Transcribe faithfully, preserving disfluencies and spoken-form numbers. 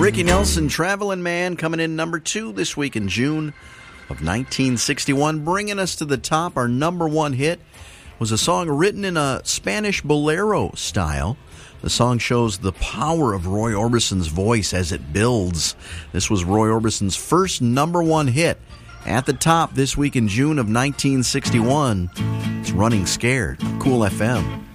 Ricky Nelson, Traveling Man, coming in number two this week in June of nineteen sixty-one. Bringing us to the top, our number one hit was a song written in a Spanish bolero style. The song shows the power of Roy Orbison's voice as it builds. This was Roy Orbison's first number one hit. At the top this week in June of nineteen sixty-one, it's Running Scared, Cool F M.